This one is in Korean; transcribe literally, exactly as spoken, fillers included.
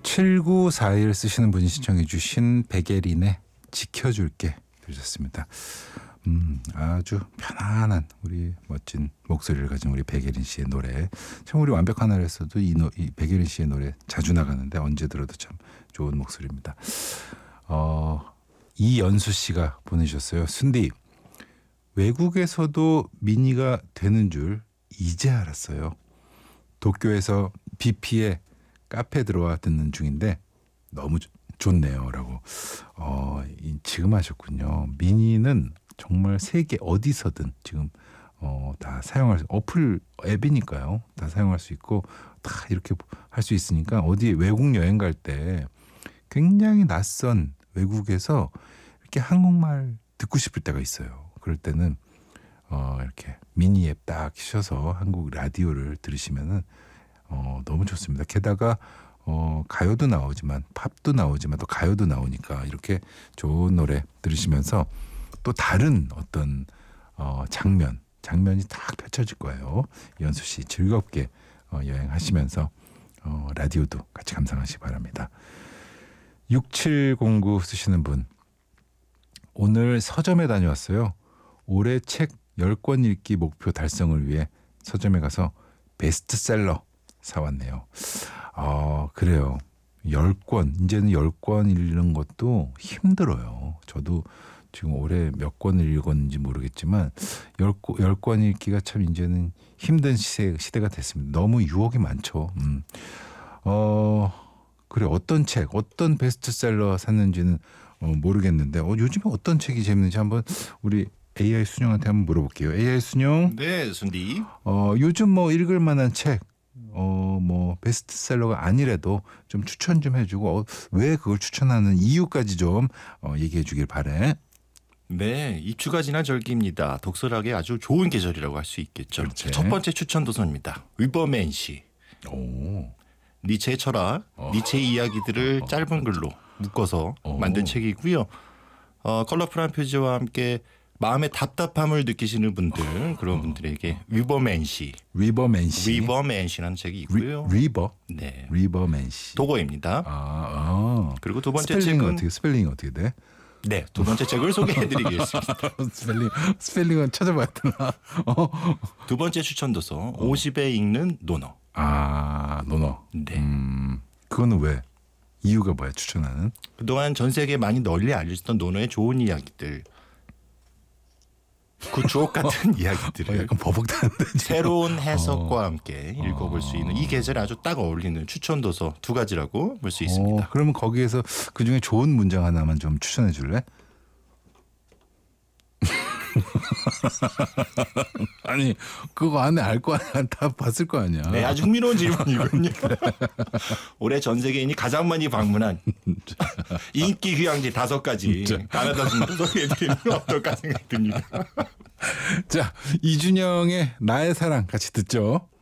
칠구사일 쓰시는 분이 신청해 주신 백예린의 지켜줄게 들으셨습니다. 음, 아주 편안한 우리 멋진 목소리를 가진 우리 백예린 씨의 노래. 참 우리 완벽한 하늘에서도 이, 노, 이 백예린 씨의 노래 자주 나가는데 언제 들어도 참 좋은 목소리입니다. 어, 이연수 씨가 보내주셨어요. 순디, 외국에서도 미니가 되는 줄 이제 알았어요. 도쿄에서 비피에 카페 들어와 듣는 중인데 너무 좋네요 라고. 어, 지금 하셨군요. 미니는 정말 세계 어디서든 지금 어, 다 사용할 수, 어플 앱이니까요. 다 사용할 수 있고 다 이렇게 할 수 있으니까 어디 외국 여행 갈 때 굉장히 낯선 외국에서 이렇게 한국말 듣고 싶을 때가 있어요. 그럴 때는 어, 이렇게 미니 앱 딱 켜셔서 한국 라디오를 들으시면은 어, 너무 좋습니다. 게다가 어, 가요도 나오지만 팝도 나오지만 또 가요도 나오니까 이렇게 좋은 노래 들으시면서 또 다른 어떤 어, 장면, 장면이 딱 펼쳐질 거예요. 이현수 씨 즐겁게 어, 여행하시면서 어, 라디오도 같이 감상하시기 바랍니다. 육칠공구 쓰시는 분, 오늘 서점에 다녀왔어요. 올해 책 열 권 읽기 목표 달성을 위해 서점에 가서 베스트셀러 사왔네요. 아, 그래요. 열 권, 이제는 열 권 읽는 것도 힘들어요. 저도 지금 올해 몇 권을 읽었는지 모르겠지만 열 권 읽기가 참 이제는 힘든 시대, 시대가 됐습니다. 너무 유혹이 많죠. 음. 어, 그래, 어떤 책, 어떤 베스트셀러 샀는지는 어, 모르겠는데 어, 요즘에 어떤 책이 재밌는지 한번 우리 에이아이 순영한테 한번 물어볼게요. 에이아이 순영. 네, 순디. 어, 요즘 뭐 읽을 만한 책, 어, 뭐 베스트셀러가 아니라도 좀 추천 좀 해주고 어, 왜 그걸 추천하는 이유까지 좀 어, 얘기해 주길 바래. 네, 입추가 지난 절기입니다. 독서락에 아주 좋은 계절이라고 할 수 있겠죠. 그렇지. 첫 번째 추천 도서입니다. 위버맨 씨. 오. 니체의 철학, 어. 니체의 이야기들을 어. 짧은 글로 묶어서 어. 만든 책이고요. 어, 컬러풀한 표지와 함께 마음의 답답함을 느끼시는 분들, 그런 분들에게 위버맨 씨. 리버맨 씨. 위버맨 씨라는 책이 있고요. 리, 리버. 네. 리버맨 씨. 도고입니다. 아, 아. 그리고 두 번째 스펠링은 책은 어떻게 스펠링이 어떻게 돼? 네, 두 번째 책을 소개해드리겠습니다. 스펠링 스펠링은 찾아봐야 되나? 어. 두 번째 추천 도서 오십 회 읽는 논어. 아, 노너. 네. 음, 그거는 왜? 이유가 뭐야? 추천하는? 그동안 전 세계에 많이 널리 알려졌던 논어의 좋은 이야기들, 그 주옥 같은 어, 이야기들을 약간 버벅다는데. 새로운 해석과 어. 함께 읽어볼 수 있는 이 계절에 아주 딱 어울리는 추천 도서 두 가지라고 볼 수 있습니다. 어, 그러면 거기에서 그 중에 좋은 문장 하나만 좀 추천해 줄래? 아니 그거 안에 알 거 아니야. 다 봤을 거 아니야. 네, 아주 흥미로운 질문이군요. 올해 전 세계인이 가장 많이 방문한 인기 휴양지 다섯 가지 가나다 순으로 소개해드리면 어떨까 생각이 듭니다. 자, 이준영의 나의 사랑 같이 듣죠.